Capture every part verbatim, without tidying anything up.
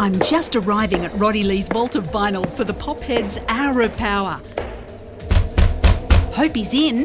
I'm just arriving at Roddy Lee's Vault of Vinyl for the Popheads Hour of Power. Hope he's in.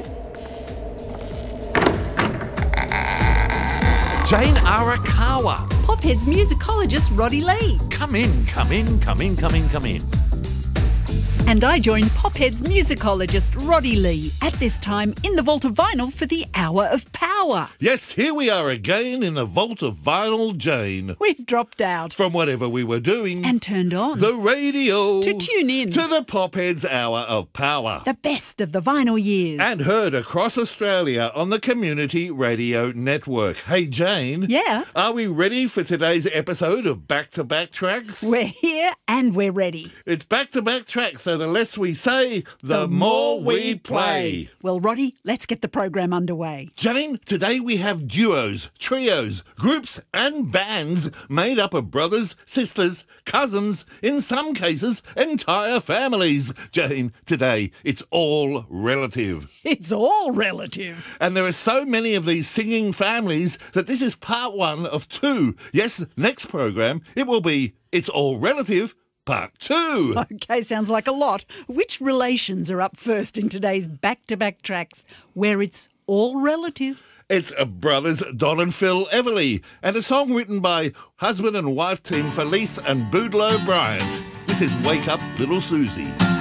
Jane Arakawa. Popheads musicologist Roddy Lee. Come in, come in, come in, come in, come in. And I join Popheads musicologist Roddy Lee at this time in the Vault of Vinyl for the Hour of Power. Yes, here we are again in the Vault of Vinyl, Jane. We've dropped out. From whatever we were doing. And turned on. The radio. To tune in. To the Popheads Hour of Power. The best of the vinyl years. And heard across Australia on the Community Radio Network. Hey, Jane. Yeah? Are we ready for today's episode of Back to Back Tracks? We're here and we're ready. It's Back to Back Tracks, so the less we say, the, the more we play. Well, Roddy, let's get the program underway. Jane, today we have duos, trios, groups and bands made up of brothers, sisters, cousins, in some cases, entire families. Jane, today it's all relative. It's all relative. And there are so many of these singing families that this is part one of two. Yes, next program it will be It's All Relative Part two. Okay, sounds like a lot. Which relations are up first in today's back-to-back tracks where it's all relative? It's a brothers Don and Phil Everly and a song written by husband and wife team Felice and Boudleaux Bryant. This is Wake Up Little Susie.